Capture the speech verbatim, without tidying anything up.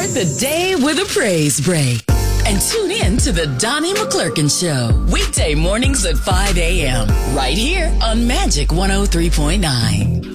Start the day with a praise break. And tune in to the Donnie McClurkin Show. Weekday mornings at five a.m. Right here on Magic one oh three point nine.